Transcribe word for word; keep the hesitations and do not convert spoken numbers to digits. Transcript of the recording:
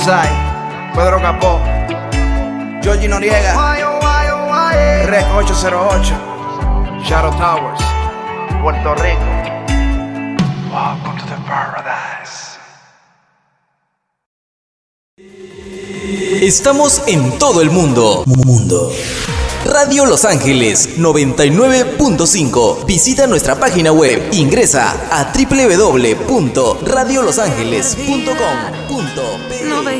Pedro Capó, Georgie Noriega, Rec ocho cero ocho, Shadow Towers, Puerto Rico. Welcome to the paradise. Estamos en todo el mundo. Mundo. Radio Los Ángeles noventa y nueve punto cinco. Visita nuestra página web. Ingresa a doble u doble u doble u punto radio los ángeles punto com punto pe.